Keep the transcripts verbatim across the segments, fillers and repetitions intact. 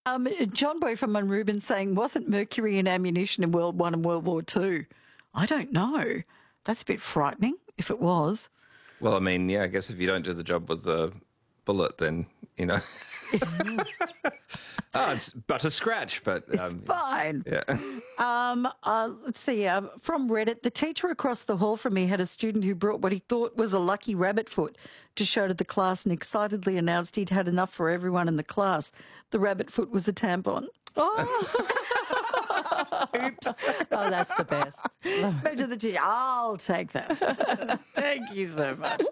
Um, John Boy from Munrubin saying, wasn't mercury in ammunition in World One and World War Two? I don't know. That's a bit frightening if it was. Well, I mean, yeah, I guess if you don't do the job with the bullet, then, you know. oh, it's but a scratch, but... Um, it's fine. Yeah. Um, uh, let's see, uh, from Reddit, the teacher across the hall from me had a student who brought what he thought was a lucky rabbit foot to show to the class and excitedly announced he'd had enough for everyone in the class. The rabbit foot was a tampon. Oh, oops. Oh, that's the best. Imagine the teacher, I'll take that. Thank you so much.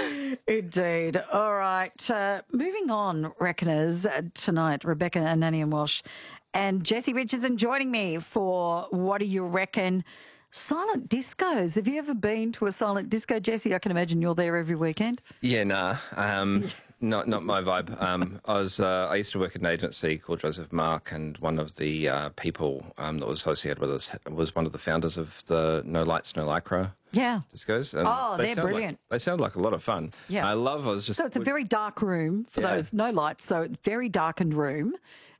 Indeed. All right. Uh, moving on, Reckoners, uh, tonight, Rebecca Ananian Walsh and Jesse Richardson joining me for What Do You Reckon? Silent discos. Have you ever been to a silent disco, Jesse? I can imagine you're there every weekend. Yeah, nah. Um, not not my vibe. Um, I was uh, I used to work at an agency called Joseph Mark, and one of the uh, people um, that was associated with us was one of the founders of the No Lights, No Lycra yeah. discos. And oh, they they're sound brilliant. Like, they sound like a lot of fun. Yeah. I love, I was just... So it's a very dark room for yeah. those, no lights, so very darkened room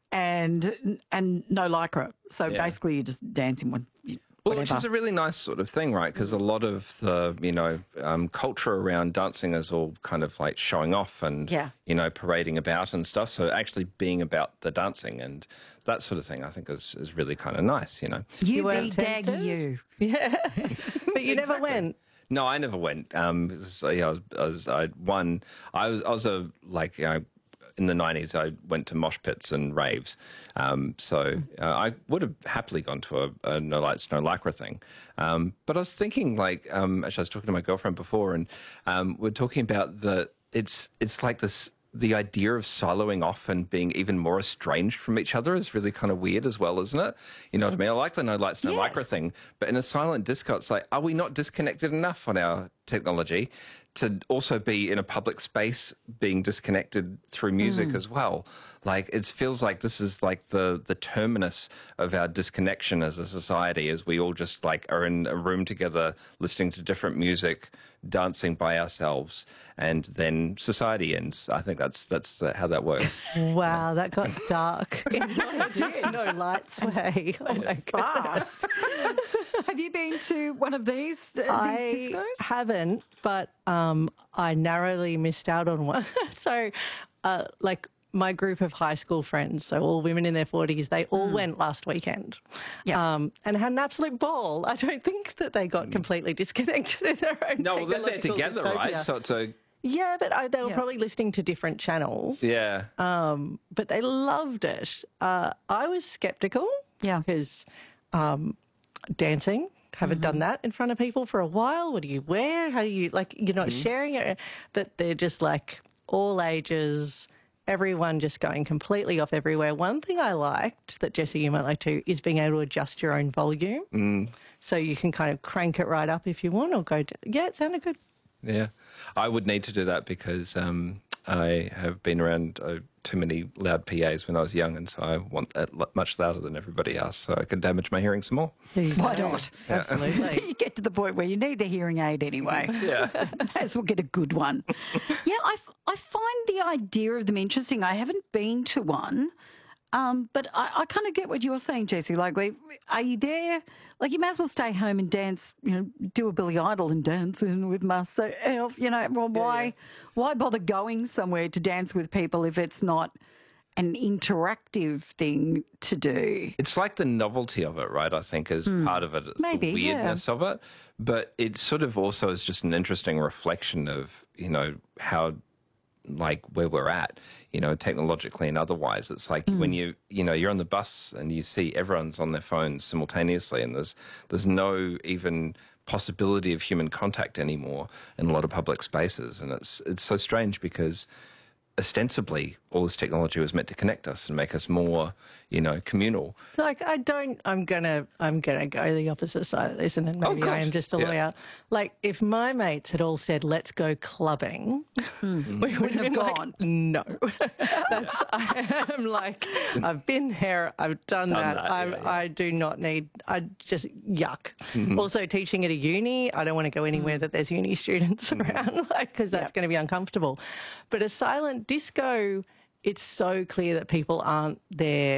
and and no lycra. So yeah. basically you're just dancing with... Well, which is a really nice sort of thing, right? Because a lot of the, you know, um, culture around dancing is all kind of like showing off and, yeah. you know, parading about and stuff. So actually being about the dancing and that sort of thing, I think is, is really kind of nice, you know. You, you be daggy you. Yeah. But you never exactly. went. No, I never went. Um, so, yeah, I was, I was, I one, I was, I was a, like, you know, in the nineties, I went to mosh pits and raves. Um, so uh, I would have happily gone to a, a No Lights, No Lycra thing. Um, but I was thinking, like, um, actually, I was talking to my girlfriend before, and um, we're talking about the, it's, it's like this, the idea of siloing off and being even more estranged from each other is really kind of weird as well, isn't it? You know what I mean? I like the No Lights, No yes. Lycra thing, but in a silent disco, it's like, are we not disconnected enough on our technology to also be in a public space being disconnected through music mm. as well? Like, it feels like this is like the, the terminus of our disconnection as a society, as we all just like are in a room together listening to different music, dancing by ourselves, and then society ends. I think that's that's the, how that works. Wow, that got dark. No lights way. Oh my fast. Have you been to one of these, uh, I these discos? haven't, but um, I narrowly missed out on one. so, uh, like, my group of high school friends, so all women in their forties, they all mm. went last weekend yeah. um, and had an absolute ball. I don't think that they got completely disconnected in their own No, well, they're there together, dystopia. right? So it's a... Yeah, but I, they were yeah. probably listening to different channels. Yeah. Um, but they loved it. Uh, I was sceptical. Yeah. Because um, dancing, haven't mm-hmm. done that in front of people for a while. What do you wear? How do you, like, you're not mm-hmm. sharing it. But they're just like all ages, everyone just going completely off everywhere. One thing I liked that, Jesse, you might like too, is being able to adjust your own volume. Mm. So you can kind of crank it right up if you want or go, to, yeah, it sounded good. Yeah. I would need to do that because um, I have been around uh, too many loud P As when I was young, and so I want that much louder than everybody else so I could damage my hearing some more. Why not? Yeah. Absolutely. You get to the point where you need the hearing aid anyway. Yeah. So may as well get a good one. Yeah, I, I find the idea of them interesting. I haven't been to one. Um, but I, I kind of get what you're saying, Jesse. Like, we, are you there? Like, you may as well stay home and dance, you know, do a Billy Idol and dance in with myself. You know, well, why, yeah, yeah. why bother going somewhere to dance with people if it's not an interactive thing to do? It's like the novelty of it, right? I think is mm. part of it. It's Maybe, the weirdness yeah. of it. But it sort of also is just an interesting reflection of, you know, how, like, where we're at, you know, technologically and otherwise. It's like mm. when you, you know, you're on the bus and you see everyone's on their phones simultaneously and there's there's no even possibility of human contact anymore in a lot of public spaces. And it's it's so strange because ostensibly all this technology was meant to connect us and make us more, you know, communal. Like, I don't, I'm going to, I'm going to go the opposite side of this, and then maybe oh, I am just a yeah. lawyer. Like, if my mates had all said, let's go clubbing, mm. we wouldn't have gone. Like, no. That's, I am like, I've been there, I've done, done that. that I, yeah, yeah. I do not need, I just, yuck. Mm-hmm. Also, teaching at a uni, I don't want to go anywhere mm. that there's uni students mm-hmm. around, like, because that's yep. going to be uncomfortable. But a silent disco it's so clear that people aren't there